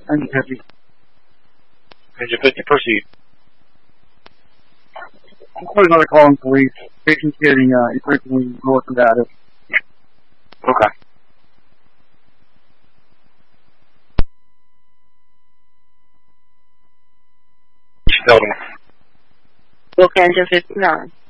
Engine 50. Engine 50, proceed. I'll put another call in police. Patient's getting increasingly more combative. Okay. Tell me. Book Engine 59.